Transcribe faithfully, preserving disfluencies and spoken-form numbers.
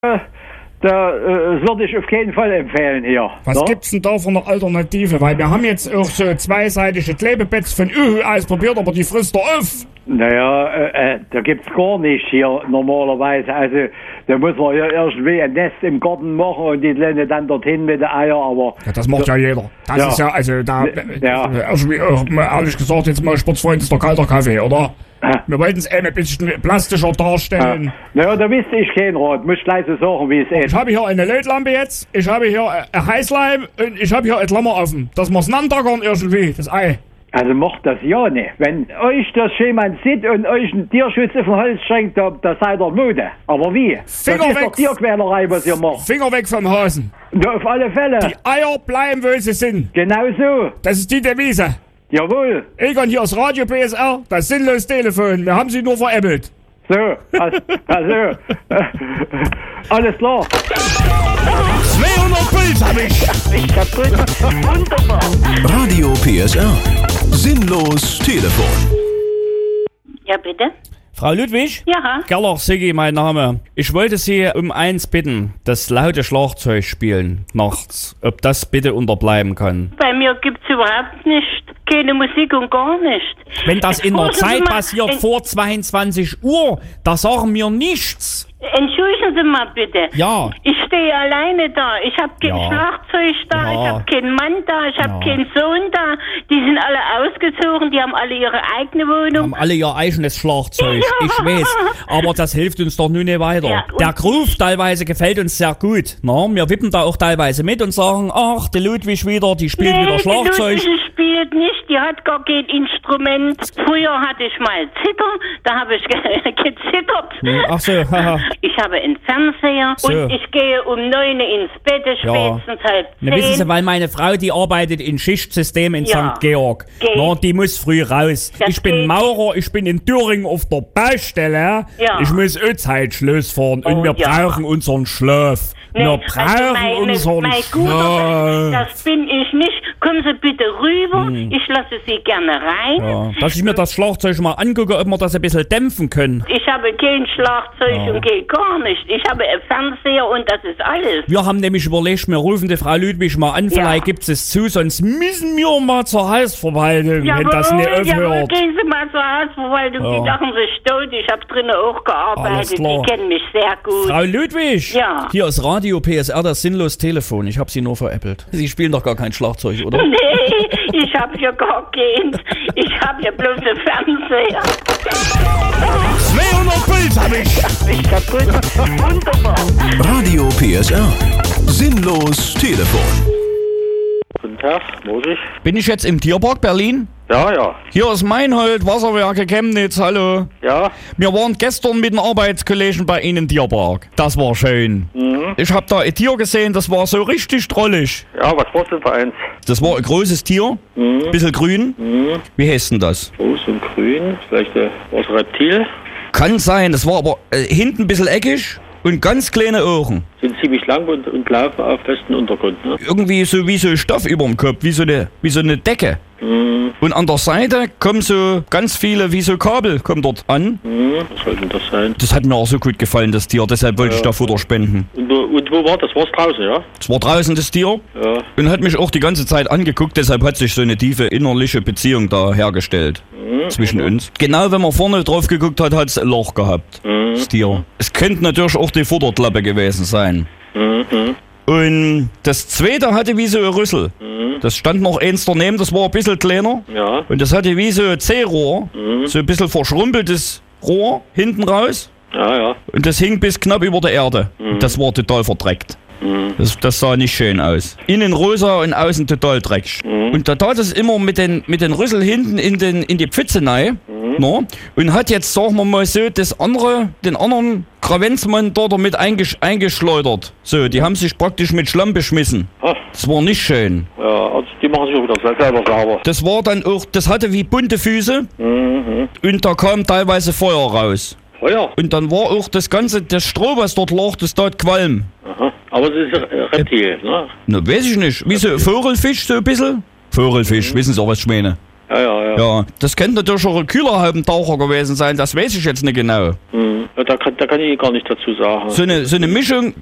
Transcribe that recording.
Da äh, würde ich auf keinen Fall empfehlen hier. Was no? gibt's denn da für eine Alternative? Weil wir haben jetzt auch so zweiseitige Klebebetts von Uhu ausprobiert, aber die frisst er auf. Naja, äh, äh, da gibt's gar nichts hier normalerweise. Also da muss man ja irgendwie ein Nest im Garten machen und die Lenne dann dorthin mit den Eiern, aber... Ja, das macht ja jeder. Das ja. ist ja, also da... Ja. Irgendwie, äh, ehrlich gesagt, jetzt mal Sportsfreund ist der kalter Kaffee, oder? Ja. Wir wollten es eben ein bisschen plastischer darstellen. Ja. Naja, da wüsste ich keinen Rat. Muss gleich so sagen, wie es Ich ist. habe hier eine Lötlampe jetzt, ich habe hier ein Heißleib und ich habe hier ein Klammer offen. Das muss nandackern irgendwie, das Ei. Also macht das ja nicht. Wenn euch das jemand sieht und euch einen Tierschutz auf den Hals schenkt, da, da seid ihr Mode. Aber wie? Finger das ist weg. doch Tierquälerei, was ihr macht. Finger weg vom Hasen. Ja, auf alle Fälle. Die Eier bleiben, wo sie sind. Genau so. Das ist die Devise. Jawohl. Egon, hier ist Radio P S R, das sinnlose Telefon. Wir haben sie nur veräppelt. So, also, also alles klar. zweihundert Puls hab ich. Ich kaputt. Wunderbar. Radio P S R. Sinnlos Telefon. Ja, bitte? Frau Ludwig? Ja. Gerlach Siggi, mein Name. Ich wollte Sie um eins bitten, das laute Schlagzeug spielen nachts. Ob das bitte unterbleiben kann. Bei mir gibt's überhaupt nicht. Keine Musik und gar nicht. Wenn das in der Entschuldigen Sie Zeit mal, passiert en- vor zweiundzwanzig Uhr, da sagen wir nichts. Entschuldigen Sie mal bitte. Ja. Ich stehe alleine da. Ich habe kein Ja. Schlagzeug da. Ja. Ich habe keinen Mann da. Ich habe Ja. keinen Sohn da. Die sind alle ausgezogen. Die haben alle ihre eigene Wohnung. Haben alle ihr eigenes Schlagzeug, Ja. ich weiß. Aber das hilft uns doch nun nicht weiter. Ja, und- Der Groove teilweise gefällt uns sehr gut. Na, wir wippen da auch teilweise mit und sagen, ach, die Ludwig wieder, die spielt Nee, wieder Schlagzeug. die Ludwig spielt nicht, die hat gar kein Instrument. Früher hatte ich mal Zither, da habe ich ge- gezittert. Hm, ach so, haha. Ich habe einen Fernseher So. und ich gehe um neun ins Bett, Ja. spätestens halb Na, wissen Sie, zehn. weil meine Frau, die arbeitet in Schichtsystem in Ja. Sankt Georg. Geht. Na, die muss früh raus. Das ich bin geht. Maurer, ich bin in Thüringen auf der Baustelle. Ja. Ich muss auch Zeit Schluss fahren und Oh, wir ja. brauchen unseren Schlaf. Nee, wir also brauchen meine, unseren mein Guter, Schlaf. das bin ich nicht. Kommen Sie bitte rüber, ich lasse Sie gerne rein. Hm. Ja, dass ich mir das Schlagzeug mal angucke, ob wir das ein bisschen dämpfen können. Ich habe kein Schlagzeug Ja. und kein gar nicht. Ich habe einen Fernseher und das ist alles. Wir haben nämlich überlegt, wir rufen die Frau Ludwig mal an, Ja. vielleicht gibt es zu, sonst müssen wir mal zur Hausverwaltung, wenn das nicht jawohl, aufhört. gehen Sie mal zur Hausverwaltung, Ja. die lachen sich tot. Ich habe drinnen auch Alles gearbeitet, klar. die kennen mich sehr gut. Frau Ludwig! Ja. Hier ist Radio P S R, das sinnlos Telefon. Ich habe Sie nur veräppelt. Sie spielen doch gar kein Schlagzeug, oder? Nee, ich habe ja gar keins. Ich habe ja bloß einen Fernseher. zweihundert Puls hab ich. Ich kaputt. Wunderbar. Radio P S R. Sinnlos Telefon. Guten Tag, muss ich? Bin ich jetzt im Tierpark Berlin? Ja, ja. Hier ist Meinhold, Wasserwerke Chemnitz, hallo. Ja, Wir waren gestern mit den Arbeitskollegen bei Ihnen im Tierpark. Das war schön. mhm. Ich habe da ein Tier gesehen, das war so richtig drollig. Ja, was war's denn für eins? Das war ein großes Tier, Mhm. bisschen grün. Mhm. Wie heißt denn das? Groß und grün, vielleicht äh, was Reptil. Kann sein, das war aber äh, hinten ein bisschen eckig und ganz kleine Augen. Sind ziemlich lang und, und laufen auf festem Untergrund, ne? Irgendwie so wie so Stoff überm Kopf, wie so eine, wie so eine Decke. Mhm. Und an der Seite kommen so ganz viele, wie so Kabel, kommen dort an. Mhm. Was soll denn das sein? Das hat mir auch so gut gefallen, das Tier, deshalb wollte ich da Futter spenden. Und wo, und wo war das? War's draußen, ja? Es war draußen das Tier Ja. und hat mich auch die ganze Zeit angeguckt, deshalb hat sich so eine tiefe innerliche Beziehung da hergestellt Mhm. zwischen uns. Genau, wenn man vorne drauf geguckt hat, hat es ein Loch gehabt, Mhm. das Tier. Es könnte natürlich auch die Futterklappe gewesen sein. Mhm. Und das zweite hatte wie so ein Rüssel. Mhm. Das stand noch eins daneben, das war ein bisschen kleiner. Ja. Und das hatte wie so ein C-Rohr, Mhm. so ein bisschen verschrumpeltes Rohr hinten raus. Ja, ja. Und das hing bis knapp über der Erde. Mhm. Das war total verdreckt. Mhm. Das, das sah nicht schön aus. Innen rosa und außen total dreckig. Mhm. Und da tat es immer mit den, mit den Rüssel hinten in, den, in die Pfütze rein. Mhm. No? Und hat jetzt, sagen wir mal so, das andere, den anderen Kravenzmann dort mit eingesch eingeschleudert. So, die haben sich praktisch mit Schlamm beschmissen. Ah, Das war nicht schön. ja, also die machen sich auch wieder selber sauber. Das war dann auch, das hatte wie bunte Füße Mhm. und da kam teilweise Feuer raus. Feuer. Und dann war auch das ganze, das Stroh, was dort lag, das tat Qualm. Aha. Aber es ist äh, Reptil, ne? Na, weiß ich nicht. Wie so Vogelfisch, so ein bisschen? Vogelfisch, wissen Sie auch, was ich meine? Ja, ja, ja. Ja, das könnte natürlich auch ein Kühlerhaubentaucher gewesen sein, das weiß ich jetzt nicht genau. Mhm. Ja, da, kann, da kann ich gar nicht dazu sagen. So eine, so eine Mischung,